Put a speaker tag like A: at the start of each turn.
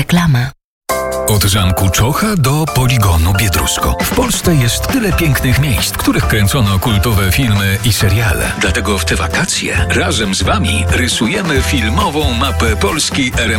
A: Reklama.
B: Od Zamku Czocha do Poligonu Biedrusko. W Polsce jest tyle pięknych miejsc, w których kręcono kultowe filmy i seriale. Dlatego w te wakacje razem z Wami rysujemy filmową mapę Polski